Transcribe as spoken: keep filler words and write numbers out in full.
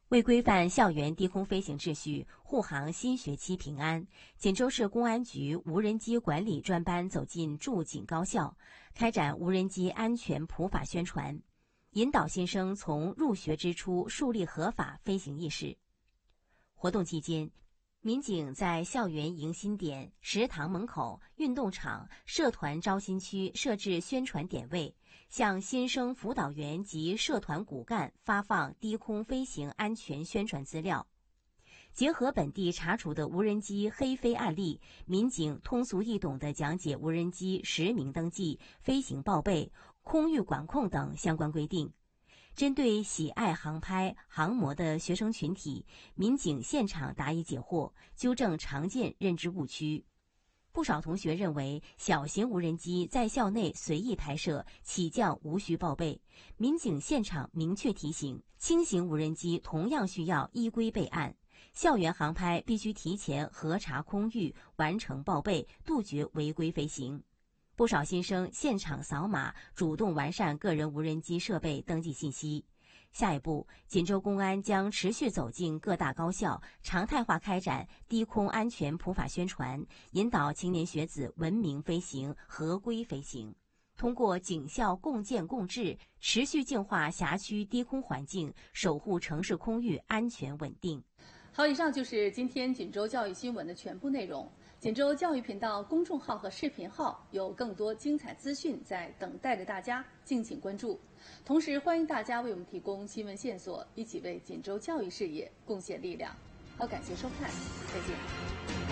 为规范校园低空飞行秩序，护航新学期平安，锦州市公安局无人机管理专班走进驻锦高校，开展无人机安全普法宣传，引导新生从入学之初树立合法飞行意识。活动期间，民警在校园迎新点、食堂门口、运动场、社团招新区设置宣传点位，向新生辅导员及社团骨干发放低空飞行安全宣传资料。结合本地查处的无人机黑飞案例，民警通俗易懂地讲解无人机实名登记、飞行报备、空域管控等相关规定。针对喜爱航拍、航模的学生群体，民警现场答疑解惑，纠正常见认知误区。不少同学认为小型无人机在校内随意拍摄，起降无需报备。民警现场明确提醒，轻型无人机同样需要依规备案。校园航拍必须提前核查空域，完成报备，杜绝违规飞行。不少新生现场扫码，主动完善个人无人机设备登记信息。下一步，锦州公安将持续走进各大高校，常态化开展低空安全普法宣传，引导青年学子文明飞行、合规飞行。通过警校共建共治，持续净化辖区低空环境，守护城市空域安全稳定。 好，以上就是今天锦州教育新闻的全部内容。锦州教育频道公众号和视频号有更多精彩资讯在等待着大家，敬请关注。同时，欢迎大家为我们提供新闻线索，一起为锦州教育事业贡献力量。好，感谢收看，再见。